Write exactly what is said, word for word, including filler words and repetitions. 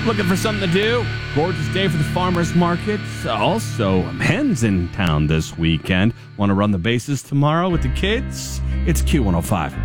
Looking for something to do? Gorgeous day for the farmers market. Also, Men's in town this weekend. Want to run the bases tomorrow with the kids? It's Q one oh five.